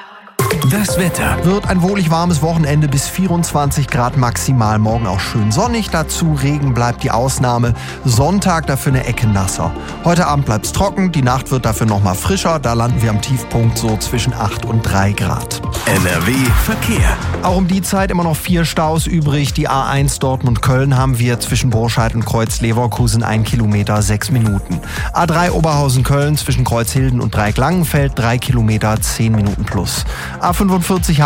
Das Wetter. Wird ein wohlig warmes Wochenende bis 24 Grad maximal. Morgen auch schön sonnig. Dazu Regen bleibt die Ausnahme. Sonntag dafür eine Ecke nasser. Heute Abend bleibt's trocken. Die Nacht wird dafür nochmal frischer. Da landen wir am Tiefpunkt so zwischen 8 und 3 Grad. NRW Verkehr. Auch um die Zeit immer noch 4 Staus übrig. Die A1 Dortmund-Köln haben wir zwischen Burscheid und Kreuz-Leverkusen 1 Kilometer 6 Minuten. A3 Oberhausen-Köln zwischen Kreuzhilden und Dreieck-Langenfeld 3 Kilometer 10 Minuten plus. A45